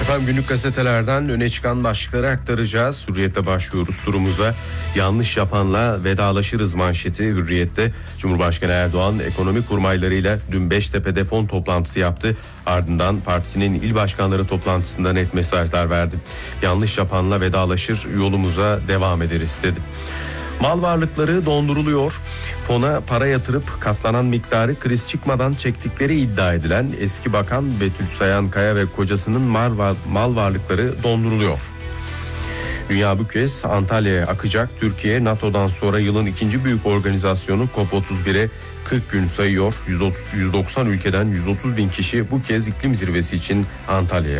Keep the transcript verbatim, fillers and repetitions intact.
Efendim günlük gazetelerden öne çıkan başlıkları aktaracağız. Hürriyet'te başlıyoruz turumuza. Yanlış yapanla vedalaşırız manşeti Hürriyet'te. Cumhurbaşkanı Erdoğan ekonomi kurmaylarıyla dün Beştepe'de fon toplantısı yaptı. Ardından partisinin il başkanları toplantısında net mesajlar verdi. Yanlış yapanla vedalaşır, yolumuza devam ederiz dedi. Mal varlıkları donduruluyor. Fona para yatırıp katlanan miktarı kriz çıkmadan çektikleri iddia edilen eski bakan Betül Sayankaya ve kocasının mal, mal varlıkları donduruluyor. Dünya bu kez Antalya'ya akacak. Türkiye NATO'dan sonra yılın ikinci büyük organizasyonu COP otuz bire kırk gün sayıyor. yüz doksan ülkeden yüz otuz bin kişi bu kez iklim zirvesi için Antalya'ya